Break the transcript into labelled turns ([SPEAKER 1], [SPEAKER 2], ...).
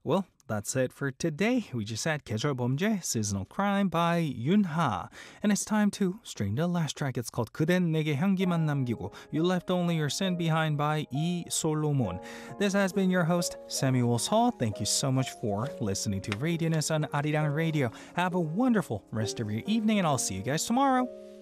[SPEAKER 1] Well, that's it for today. We just had 계절 범죄, Seasonal Crime by Yunha. And it's time to stream the last track. It's called 그댄 내게 향기만 남기고 You Left Only Your Sin Behind by E. Solomon. This has been your host, Samuel Saul. Thank you so much for listening to Radioness on Arirang Radio. Have a wonderful rest of your evening and I'll see you guys tomorrow.